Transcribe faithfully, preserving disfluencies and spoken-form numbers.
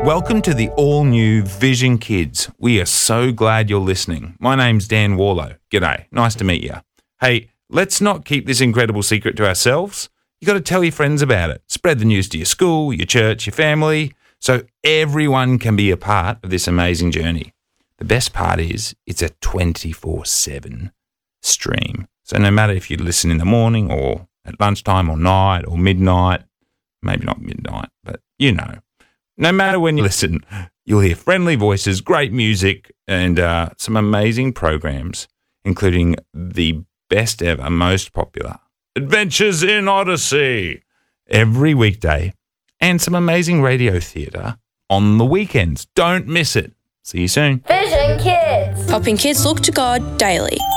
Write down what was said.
Welcome to the all-new Vision Kids. We are so glad you're listening. My name's Dan Warlow. G'day. Nice to meet you. Hey, let's not keep this incredible secret to ourselves. You got to tell your friends about it. Spread the news to your school, your church, your family, so everyone can be a part of this amazing journey. The best part is it's a twenty-four seven stream. So no matter if you listen in the morning or at lunchtime or night or midnight, maybe not midnight, but you know. No matter when you listen, you'll hear friendly voices, great music, and uh, some amazing programs, including the best ever, most popular, Adventures in Odyssey, every weekday, and some amazing radio theatre on the weekends. Don't miss it. See you soon. Vision Kids. Helping kids look to God daily.